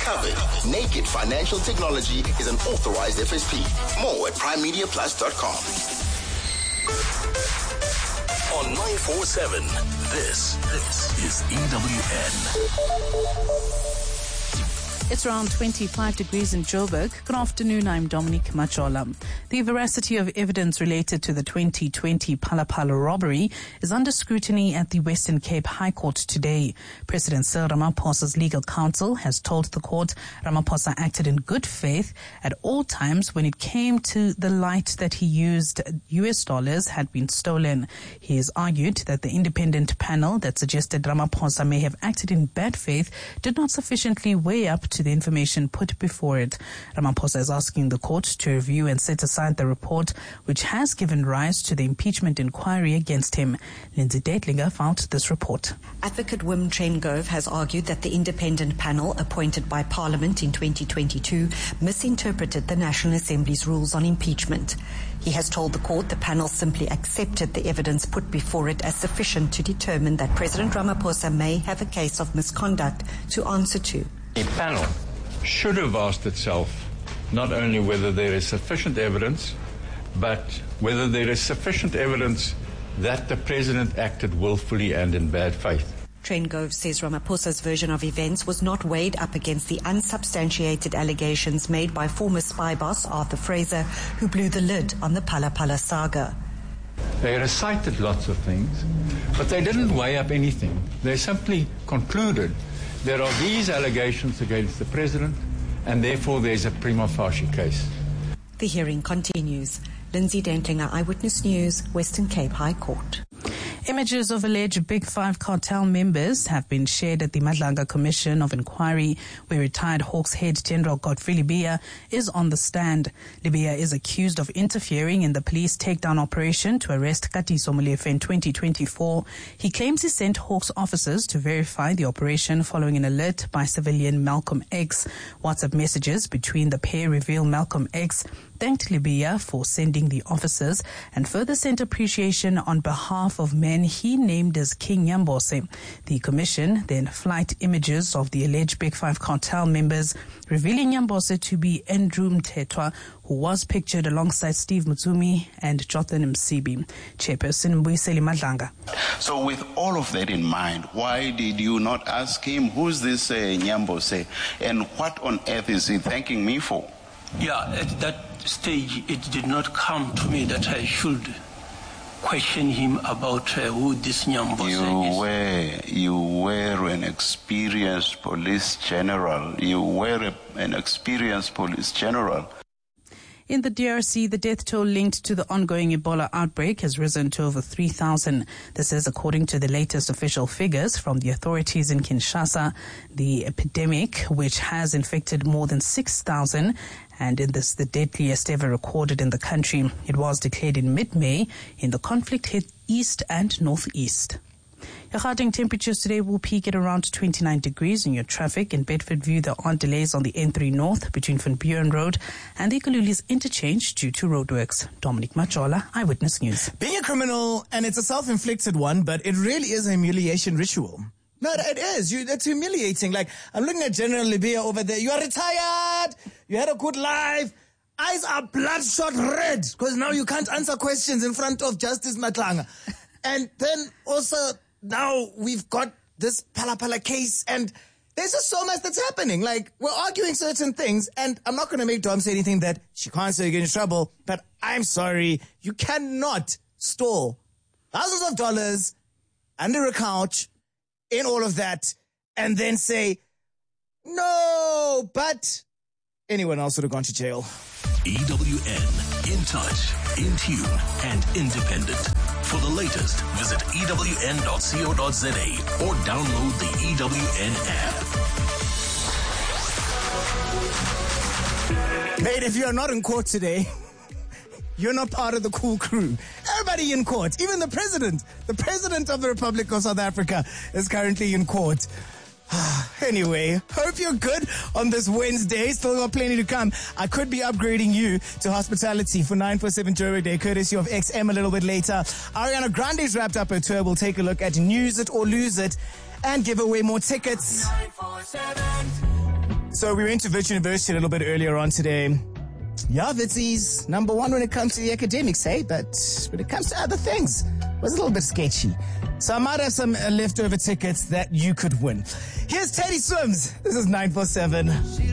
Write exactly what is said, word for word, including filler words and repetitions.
covered. Naked Financial Technology is an authorized F S P. More at prime media plus dot com. On nine four seven, this, this is E W N. It's around twenty-five degrees in Joburg. Good afternoon, I'm Dominique Machola. The veracity of evidence related to the twenty twenty Phala Phala robbery is under scrutiny at the Western Cape High Court today. President Cyril Ramaphosa's legal counsel has told the court Ramaphosa acted in good faith at all times when it came to the light that he used U S dollars had been stolen. He has argued that the independent panel that suggested Ramaphosa may have acted in bad faith did not sufficiently weigh up to the information put before it. Ramaphosa is asking the court to review and set aside the report which has given rise to the impeachment inquiry against him. Lindsay Deitlinger found this report. Advocate Wim Trengove has argued that the independent panel appointed by Parliament in twenty twenty-two misinterpreted the National Assembly's rules on impeachment. He has told the court the panel simply accepted the evidence put before it as sufficient to determine that President Ramaphosa may have a case of misconduct to answer to. The panel should have asked itself not only whether there is sufficient evidence, but whether there is sufficient evidence that the president acted willfully and in bad faith. Trengove says Ramaphosa's version of events was not weighed up against the unsubstantiated allegations made by former spy boss Arthur Fraser, who blew the lid on the Phala Phala saga. They recited lots of things, but they didn't weigh up anything. They simply concluded there are these allegations against the president, and therefore there's a prima facie case. The hearing continues. Lindsay Dentlinger, Eyewitness News, Western Cape High Court. Images of alleged Big Five cartel members have been shared at the Madlanga Commission of Inquiry, where retired Hawks head General Godfrey Lebeya is on the stand. Lebeya is accused of interfering in the police takedown operation to arrest Katiso Molefe in twenty twenty-four. He claims he sent Hawks officers to verify the operation following an alert by civilian Malcolm X. WhatsApp messages between the pair reveal Malcolm X thanked Lebeya for sending the officers and further sent appreciation on behalf of men he named as King Nyambose. The commission then flight images of the alleged Big Five cartel members, revealing Nyambose to be Andrew Mtetwa, who was pictured alongside Steve Mutsumi and Jotham Msibi. Chairperson Mbuyiseli Madlanga. So with all of that in mind, why did you not ask him, who's this uh, Nyambose, and what on earth is he thanking me for? Yeah, at that stage, it did not come to me that I should question him about uh, who this Nyambose you is. Were, you were an experienced police general. You were a, an experienced police general. In the D R C, the death toll linked to the ongoing Ebola outbreak has risen to over three thousand. This is according to the latest official figures from the authorities in Kinshasa. The epidemic, which has infected more than six thousand, and in this the deadliest ever recorded in the country. It was declared in mid-May in the conflict-hit east and northeast. Your Gauteng temperatures today will peak at around twenty-nine degrees. In your traffic in Bedfordview, there are delays on the N three North between Van Buren Road and the Ikalulis interchange due to roadworks. Dominique Machola, Eyewitness News. Being a criminal, and it's a self-inflicted one, but it really is a humiliation ritual. No, it is. You, it's humiliating. Like, I'm looking at General Lebeya over there. You are retired. You had a good life. Eyes are bloodshot red because now you can't answer questions in front of Justice Madlanga. And then also, now we've got this Phala Phala case, and there's just so much that's happening. Like, we're arguing certain things, and I'm not going to make Dom say anything that she can't say you get in trouble, but I'm sorry, you cannot store thousands of dollars under a couch in all of that, and then say, no, but anyone else would have gone to jail. E W N, in touch, in tune, and independent. For the latest, visit E W N dot co dot za or download the E W N app. Mate, if you're not in court today, you're not part of the cool crew. Everybody in court, even the president. The president of the Republic of South Africa is currently in court. Anyway, hope you're good on this Wednesday. Still got plenty to come. I could be upgrading you to hospitality for nine four seven Joburg Day, courtesy of X M a little bit later. Ariana Grande's wrapped up her tour. We'll take a look at News It or Lose It and give away more tickets. nine four seven So we went to Wits University a little bit earlier on today. Yeah, Witsi's number one when it comes to the academics, hey? But when it comes to other things, it was a little bit sketchy. So I might have some uh, leftover tickets that you could win. Here's Teddy Swims. This is nine four seven.